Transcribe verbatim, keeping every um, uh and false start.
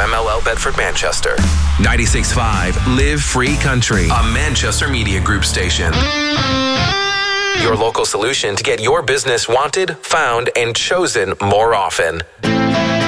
M L L Bedford Manchester. ninety-six point five Live Free Country, A Manchester Media Group station. Your local solution to get your business wanted, found, and chosen more often.